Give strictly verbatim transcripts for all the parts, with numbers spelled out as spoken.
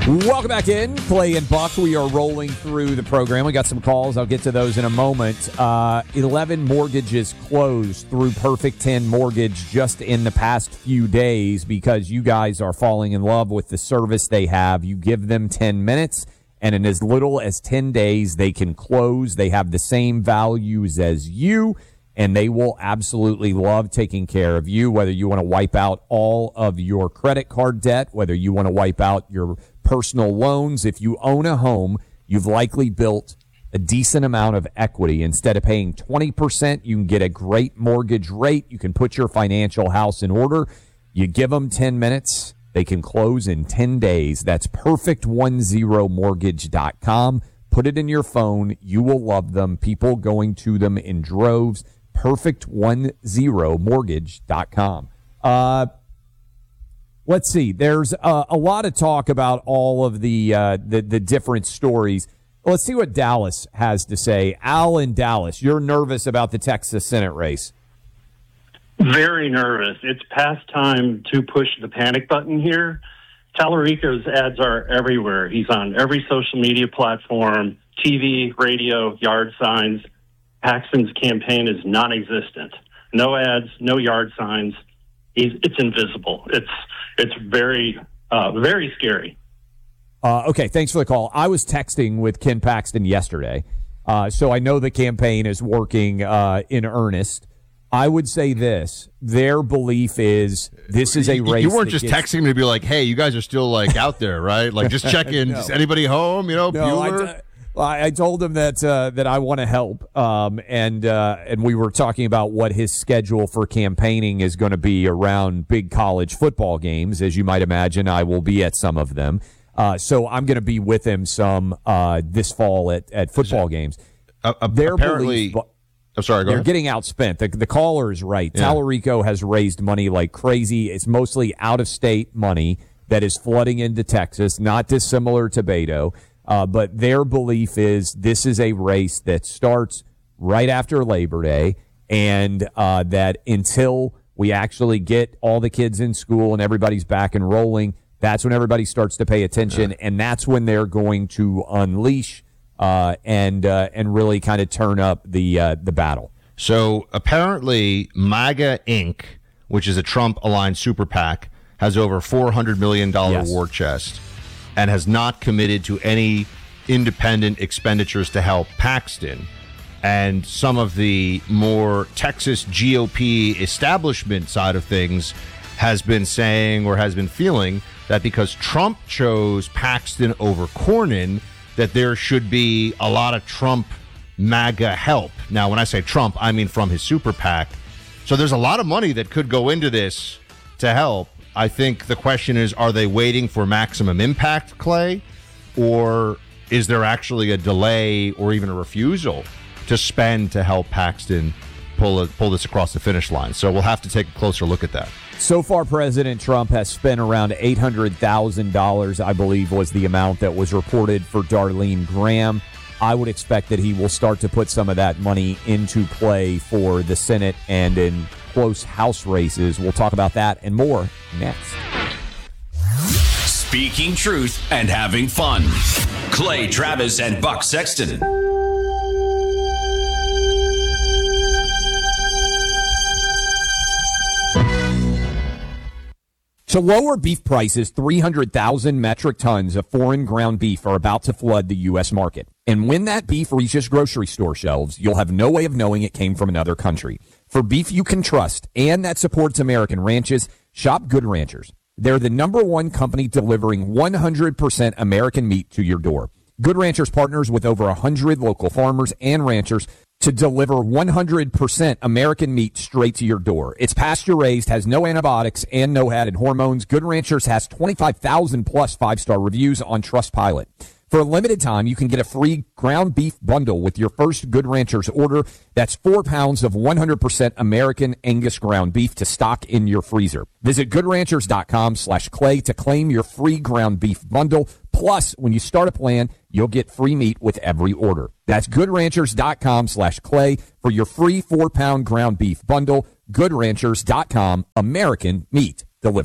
Welcome back in. Clay and Buck, we are rolling through the program. We got some calls. I'll get to those in a moment. Uh, eleven mortgages closed through Perfect ten Mortgage just in the past few days because you guys are falling in love with the service they have. You give them ten minutes, and in as little as ten days, they can close. They have the same values as you, and they will absolutely love taking care of you, whether you want to wipe out all of your credit card debt, whether you want to wipe out your personal loans. If you own a home, you've likely built a decent amount of equity. Instead of paying twenty percent, you can get a great mortgage rate. You can put your financial house in order. You give them ten minutes. They can close in ten days. That's perfect ten mortgage dot com. Put it in your phone. You will love them. People going to them in droves. perfect ten mortgage dot com. Uh, Let's see. There's uh, a lot of talk about all of the, uh, the the different stories. Let's see what Dallas has to say. Al in Dallas, you're nervous about the Texas Senate race. Very nervous. It's past time to push the panic button here. Tallarico's ads are everywhere. He's on every social media platform, T V, radio, yard signs. Paxton's campaign is non-existent. No ads, no yard signs. He's, it's invisible. It's it's very, uh, very scary. Uh, okay, thanks for the call. I was texting with Ken Paxton yesterday, uh, so I know the campaign is working uh, in earnest. I would say this. Their belief is this is a race. You weren't just gets, texting me to be like, hey, you guys are still like out there, right? Like just check in. No. Is anybody home? You know, no, Bueller? I, I told him that uh, that I want to help, um, and uh, and we were talking about what his schedule for campaigning is going to be around big college football games. As you might imagine, I will be at some of them. Uh, so I'm going to be with him some uh, this fall at, at football games. Uh, uh, Their apparently, belief, I'm sorry, go they're ahead. getting outspent. The, the caller is right. Yeah. Tallarico has raised money like crazy. It's mostly out-of-state money that is flooding into Texas, not dissimilar to Beto. Uh, but their belief is this is a race that starts right after Labor Day, and uh, that until we actually get all the kids in school and everybody's back and rolling, that's when everybody starts to pay attention, yeah. and that's when they're going to unleash uh, and uh, and really kind of turn up the uh, the battle. So apparently, MAGA Incorporated, which is a Trump-aligned super PAC, has over four hundred million dollars yes. war chest, and has not committed to any independent expenditures to help Paxton. And some of the more Texas G O P establishment side of things has been saying or has been feeling that because Trump chose Paxton over Cornyn, that there should be a lot of Trump MAGA help. Now, when I say Trump, I mean from his super PAC. So there's a lot of money that could go into this to help. I think the question is, are they waiting for maximum impact, Clay? Or is there actually a delay or even a refusal to spend to help Paxton pull a, pull this across the finish line? So we'll have to take a closer look at that. So far, President Trump has spent around eight hundred thousand dollars, I believe was the amount that was reported for Darlene Graham. I would expect that he will start to put some of that money into play for the Senate and in close House races. We'll talk about that and more next. Speaking truth and having fun. Clay Travis and Buck Sexton. To lower beef prices, three hundred thousand metric tons of foreign ground beef are about to flood the U S market. And when that beef reaches grocery store shelves, you'll have no way of knowing it came from another country. For beef you can trust and that supports American ranches, shop Good Ranchers. They're the number one company delivering one hundred percent American meat to your door. Good Ranchers partners with over one hundred local farmers and ranchers to deliver one hundred percent American meat straight to your door. It's pasture-raised, has no antibiotics, and no added hormones. Good Ranchers has twenty-five thousand plus five-star reviews on Trustpilot. For a limited time, you can get a free ground beef bundle with your first Good Ranchers order. That's four pounds of one hundred percent American Angus ground beef to stock in your freezer. Visit goodranchers.com slash clay to claim your free ground beef bundle. Plus, when you start a plan, you'll get free meat with every order. That's goodranchers.com slash clay for your free four-pound ground beef bundle. Good Ranchers dot com, American meat delivered.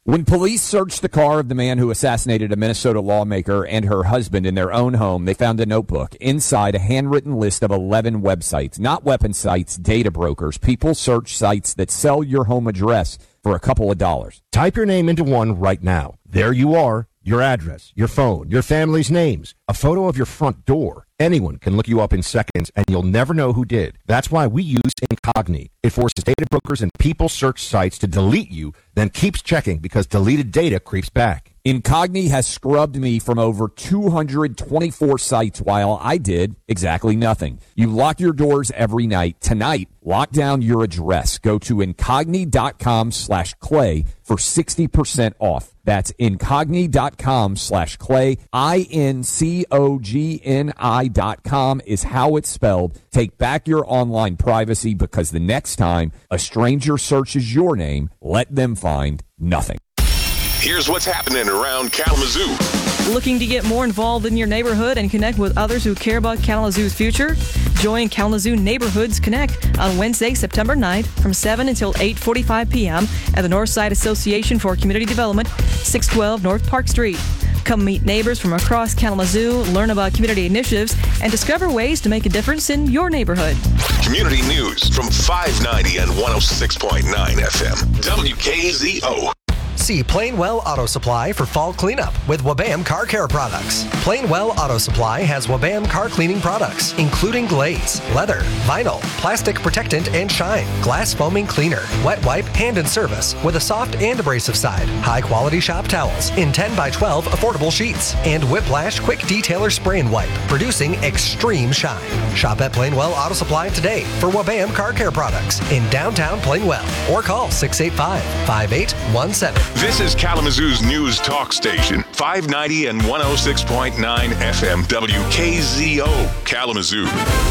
When police searched the car of the man who assassinated a Minnesota lawmaker and her husband in their own home, they found a notebook. Inside, a handwritten list of eleven websites, not weapon sites, data brokers, people search sites that sell your home address for a couple of dollars. Type your name into one right now. There you are. Your address, your phone, your family's names, a photo of your front door. Anyone can look you up in seconds, and you'll never know who did. That's why we use Incogni. It forces data brokers and people search sites to delete you, then keeps checking because deleted data creeps back. Incogni has scrubbed me from over two hundred twenty-four sites while I did exactly nothing. You lock your doors every night. Tonight, lock down your address. Go to incogni.com slash clay for sixty percent off. That's incogni.com slash clay. I N C O G N I dot com is how it's spelled. Take back your online privacy because the next time a stranger searches your name, let them find nothing. Here's what's happening around Kalamazoo. Looking to get more involved in your neighborhood and connect with others who care about Kalamazoo's future? Join Kalamazoo Neighborhoods Connect on Wednesday, September ninth from seven until eight forty-five p.m. at the Northside Association for Community Development, six twelve North Park Street. Come meet neighbors from across Kalamazoo, learn about community initiatives, and discover ways to make a difference in your neighborhood. Community news from five ninety and one oh six point nine F M. W K Z O. See Plainwell Auto Supply for fall cleanup with Wabam Car Care products. Plainwell Auto Supply has Wabam car cleaning products, including glaze, leather, vinyl, plastic protectant and shine, glass foaming cleaner, wet wipe, hand and service with a soft and abrasive side, high quality shop towels in ten by twelve affordable sheets, and Whiplash Quick Detailer Spray and Wipe, producing extreme shine. Shop at Plainwell Auto Supply today for Wabam Car Care products in downtown Plainwell or call six eight five, five eight one seven. This is Kalamazoo's news talk station, five ninety and one oh six point nine F M, W K Z O, Kalamazoo.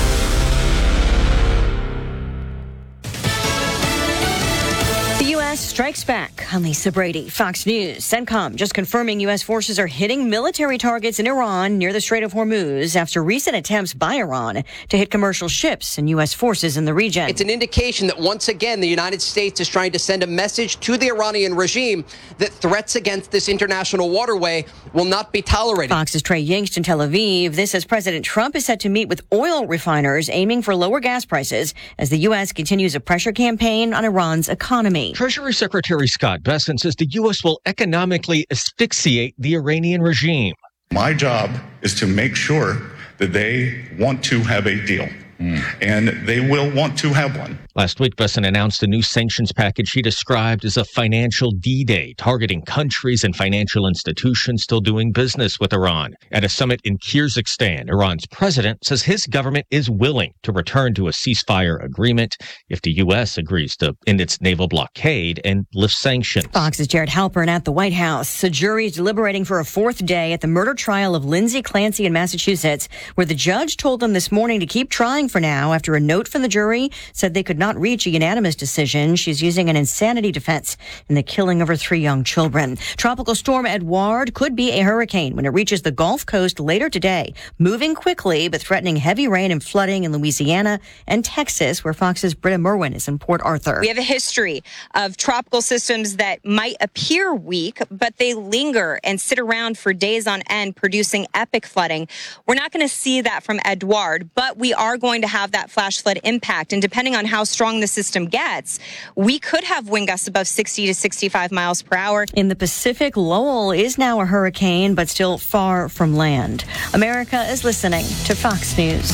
The U S strikes back. I'm Lisa Brady, Fox News. CENTCOM just confirming U S forces are hitting military targets in Iran near the Strait of Hormuz after recent attempts by Iran to hit commercial ships and U S forces in the region. It's an indication that once again the United States is trying to send a message to the Iranian regime that threats against this international waterway will not be tolerated. Fox's Trey Yingst in Tel Aviv. This as President Trump is set to meet with oil refiners aiming for lower gas prices as the U S continues a pressure campaign on Iran's economy. Treasury Secretary Scott Bessent says the U S will economically asphyxiate the Iranian regime. My job is to make sure that they want to have a deal. Mm. And they will want to have one. Last week, Bessent announced a new sanctions package he described as a financial D-Day, targeting countries and financial institutions still doing business with Iran. At a summit in Kyrgyzstan, Iran's president says his government is willing to return to a ceasefire agreement if the U S agrees to end its naval blockade and lift sanctions. Fox's Jared Halpern at the White House. A jury is deliberating for a fourth day at the murder trial of Lindsay Clancy in Massachusetts, where the judge told them this morning to keep trying for now after a note from the jury said they could not reach a unanimous decision. She's using an insanity defense in the killing of her three young children. Tropical storm Edouard could be a hurricane when it reaches the Gulf Coast later today, moving quickly but threatening heavy rain and flooding in Louisiana and Texas, where Fox's Britta Merwin is in Port Arthur. We have a history of tropical systems that might appear weak, but they linger and sit around for days on end, producing epic flooding. We're not going to see that from Edouard, but we are going to have that flash flood impact. And depending on how strong the system gets, we could have wind gusts above sixty to sixty-five miles per hour. In the Pacific, Lowell is now a hurricane, but still far from land. America is listening to Fox News.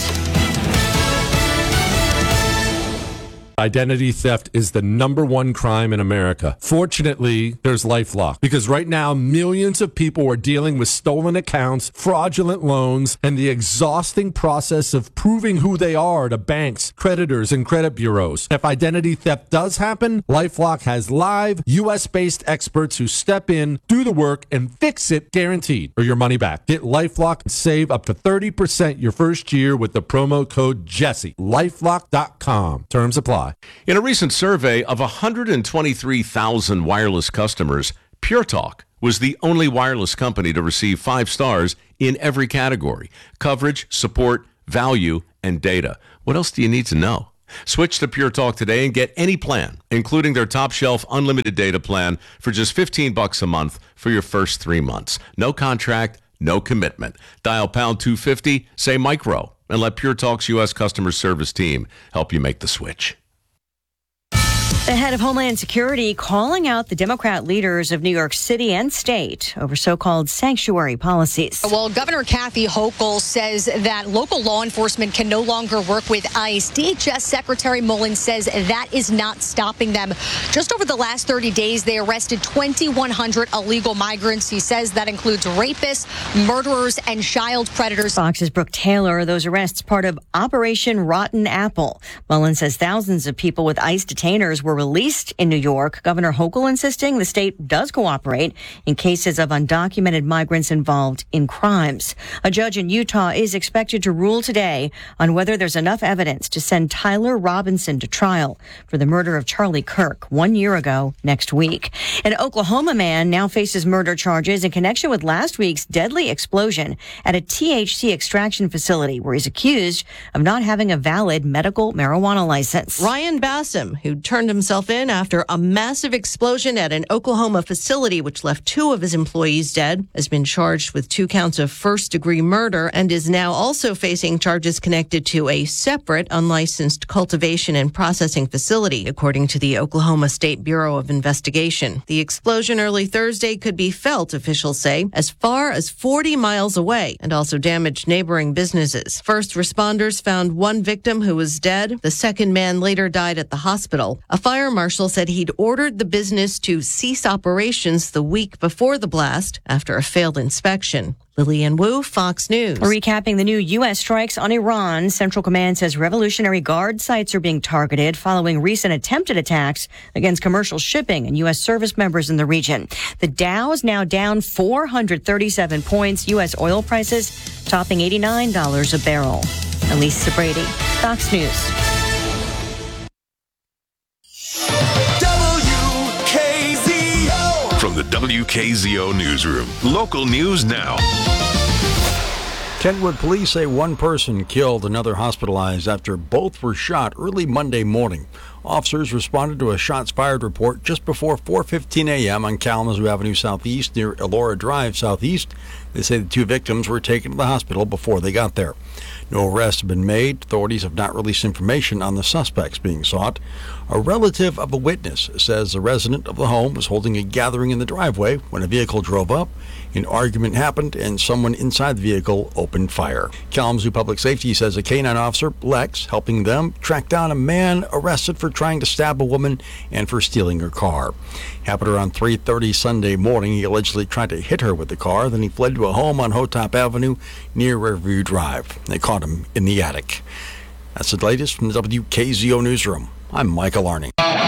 Identity theft is the number one crime in America. Fortunately, there's LifeLock, because right now millions of people are dealing with stolen accounts, fraudulent loans, and the exhausting process of proving who they are to banks, creditors, and credit bureaus. If identity theft does happen, LifeLock has live U S-based experts who step in, do the work, and fix it guaranteed, or your money back. Get LifeLock and save up to thirty percent your first year with the promo code Jesse. LifeLock dot com. Terms apply. In a recent survey of one hundred twenty-three thousand wireless customers, Pure Talk was the only wireless company to receive five stars in every category: coverage, support, value, and data. What else do you need to know? Switch to Pure Talk today and get any plan, including their top shelf unlimited data plan for just fifteen bucks a month for your first three months. No contract, no commitment. Dial pound two fifty, say micro, and let Pure Talk's U S customer service team help you make the switch. The head of Homeland Security calling out the Democrat leaders of New York City and state over so-called sanctuary policies. Well, Governor Kathy Hochul says that local law enforcement can no longer work with ICE. D H S Secretary Mullen says that is not stopping them. Just over the last thirty days, they arrested twenty-one hundred illegal migrants. He says that includes rapists, murderers, and child predators. Fox's Brooke Taylor, those arrests part of Operation Rotten Apple. Mullen says thousands of people with ICE detainers were released in New York. Governor Hochul insisting the state does cooperate in cases of undocumented migrants involved in crimes. A judge in Utah is expected to rule today on whether there's enough evidence to send Tyler Robinson to trial for the murder of Charlie Kirk one year ago next week. An Oklahoma man now faces murder charges in connection with last week's deadly explosion at a T H C extraction facility where he's accused of not having a valid medical marijuana license. Ryan Bassam, who turned himself in after a massive explosion at an Oklahoma facility which left two of his employees dead, has been charged with two counts of first-degree murder and is now also facing charges connected to a separate unlicensed cultivation and processing facility, according to the Oklahoma State Bureau of Investigation. The explosion early Thursday could be felt, officials say, as far as forty miles away and also damaged neighboring businesses. First responders found one victim who was dead. The second man later died at the hospital. A fire marshal said he'd ordered the business to cease operations the week before the blast after a failed inspection. Lillian Wu, Fox News. Recapping the new U S strikes on Iran, Central Command says Revolutionary Guard sites are being targeted following recent attempted attacks against commercial shipping and U S service members in the region. The Dow is now down four hundred thirty-seven points. U S oil prices topping eighty-nine dollars a barrel. Elise Brady, Fox News. From the W K Z O Newsroom, local news now. Kentwood police say one person killed, another hospitalized after both were shot early Monday morning. Officers responded to a shots fired report just before four fifteen a.m. on Kalamazoo Avenue Southeast near Elora Drive Southeast. They say the two victims were taken to the hospital before they got there. No arrests have been made. Authorities have not released information on the suspects being sought. A relative of a witness says the resident of the home was holding a gathering in the driveway when a vehicle drove up. An argument happened and someone inside the vehicle opened fire. Kalamazoo Public Safety says a canine officer, Lex, helping them track down a man arrested for trying to stab a woman and for stealing her car. Happened around three thirty Sunday morning. He allegedly tried to hit her with the car. Then he fled to a home on Hotop Avenue near Riverview Drive. They caught him in the attic. That's the latest from the W K Z O Newsroom. I'm Michael Arning.